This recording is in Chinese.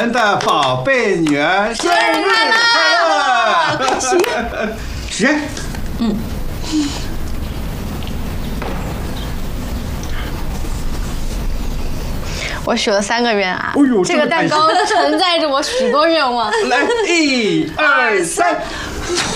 们的宝贝女儿生日快乐！ 开心。 许愿。 我许了3个愿啊！ 哎呦这个蛋糕承载着我许多愿望。 来，1、2、3。